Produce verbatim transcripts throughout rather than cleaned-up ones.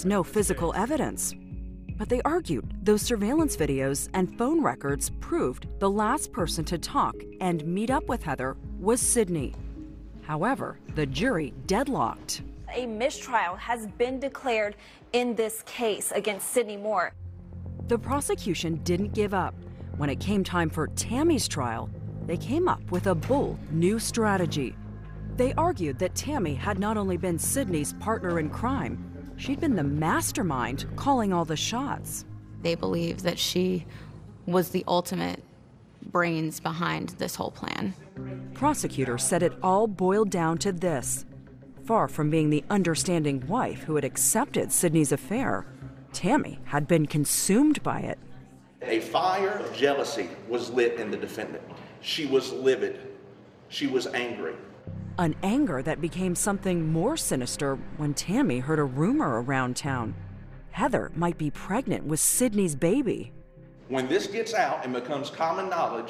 no physical evidence. But they argued those surveillance videos and phone records proved the last person to talk and meet up with Heather was Sydney. However, the jury deadlocked. A mistrial has been declared in this case against Sydney Moore. The prosecution didn't give up. When it came time for Tammy's trial, they came up with a bold new strategy. They argued that Tammy had not only been Sydney's partner in crime, she'd been the mastermind calling all the shots. They believe that she was the ultimate brains behind this whole plan. Prosecutors said it all boiled down to this. Far from being the understanding wife who had accepted Sydney's affair, Tammy had been consumed by it. A fire of jealousy was lit in the defendant. She was livid. She was angry. An anger that became something more sinister when Tammy heard a rumor around town. Heather might be pregnant with Sydney's baby. When this gets out and becomes common knowledge,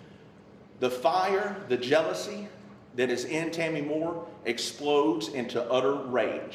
the fire, the jealousy that is in Tammy Moore explodes into utter rage.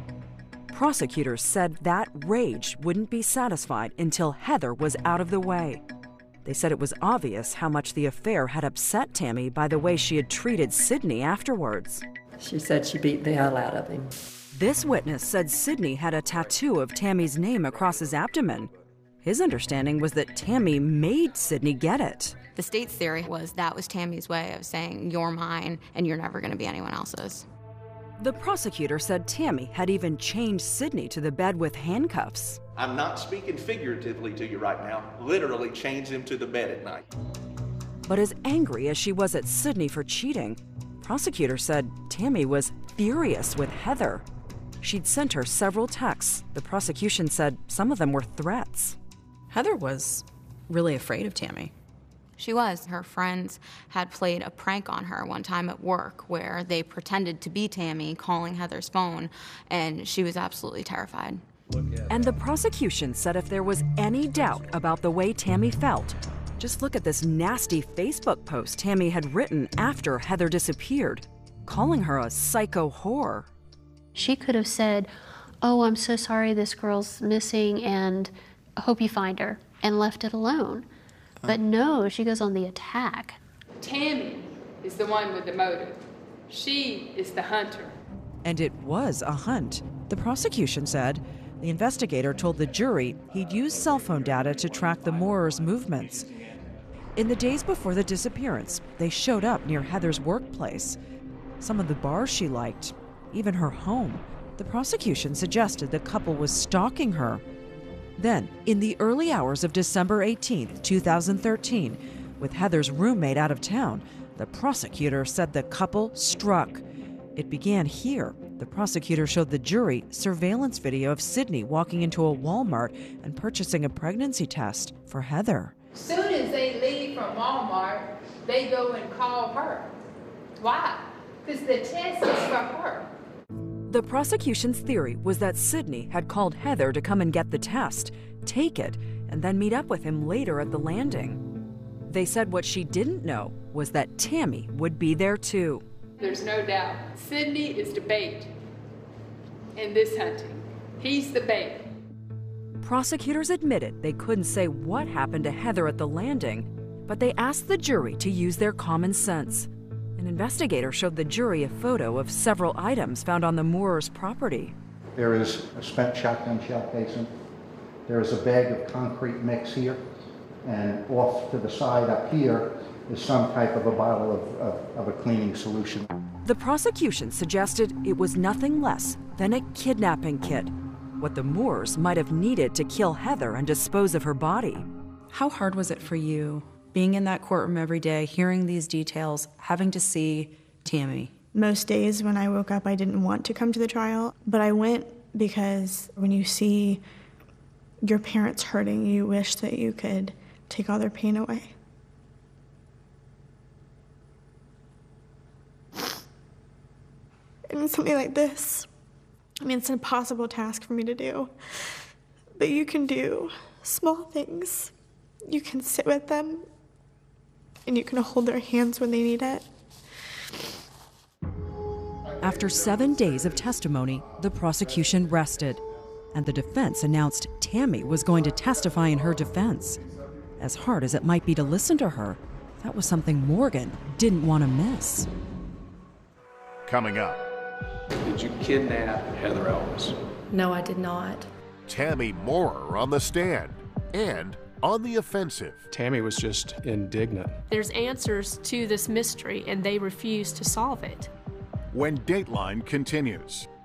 Prosecutors said that rage wouldn't be satisfied until Heather was out of the way. They said it was obvious how much the affair had upset Tammy by the way she had treated Sydney afterwards. She said she beat the hell out of him. This witness said Sydney had a tattoo of Tammy's name across his abdomen. His understanding was that Tammy made Sydney get it. The state's theory was that was Tammy's way of saying, you're mine and you're never going to be anyone else's. The prosecutor said Tammy had even chained Sydney to the bed with handcuffs. I'm not speaking figuratively to you right now, literally chains him to the bed at night. But as angry as she was at Sydney for cheating, prosecutors said Tammy was furious with Heather. She'd sent her several texts. The prosecution said some of them were threats. Heather was really afraid of Tammy. She was. Her friends had played a prank on her one time at work where they pretended to be Tammy calling Heather's phone, and she was absolutely terrified. And the prosecution said if there was any doubt about the way Tammy felt, just look at this nasty Facebook post Tammy had written after Heather disappeared, calling her a psycho whore. She could have said, oh, I'm so sorry this girl's missing and I hope you find her, and left it alone. But no, she goes on the attack. Tammy is the one with the motive. She is the hunter. And it was a hunt. The prosecution said the investigator told the jury he'd used cell phone data to track the Moorers' movements. In the days before the disappearance, they showed up near Heather's workplace, some of the bars she liked, even her home. The prosecution suggested the couple was stalking her. Then, in the early hours of December eighteenth, two thousand thirteen, with Heather's roommate out of town, the prosecutor said the couple struck. It began here. The prosecutor showed the jury surveillance video of Sydney walking into a Walmart and purchasing a pregnancy test for Heather. As soon as they leave from Walmart, they go and call her. Why? Because the test is for her. The prosecution's theory was that Sydney had called Heather to come and get the test, take it, and then meet up with him later at the landing. They said what she didn't know was that Tammy would be there too. There's no doubt. Sydney is the bait in this hunting. He's the bait. Prosecutors admitted they couldn't say what happened to Heather at the landing, but they asked the jury to use their common sense. An investigator showed the jury a photo of several items found on the Moorers' property. There is a spent shotgun shell casing. There is a bag of concrete mix here. And off to the side up here is some type of a bottle of, of, of a cleaning solution. The prosecution suggested it was nothing less than a kidnapping kit, what the Moorers might have needed to kill Heather and dispose of her body. How hard was it for you, being in that courtroom every day, hearing these details, having to see Tammy? Most days when I woke up, I didn't want to come to the trial, but I went because when you see your parents hurting, you wish that you could take all their pain away. And something like this, I mean, it's an impossible task for me to do, but you can do small things. You can sit with them, and you can hold their hands when they need it. After seven days of testimony, the prosecution rested. and the defense announced Tammy was going to testify in her defense. As hard as it might be to listen to her, that was something Morgan didn't want to miss. Coming up. Did you kidnap Heather Elvis? No, I did not. Tammy Moorer on the stand and on the offensive. Tammy was just indignant. There's answers to this mystery, and they refuse to solve it. When Dateline continues.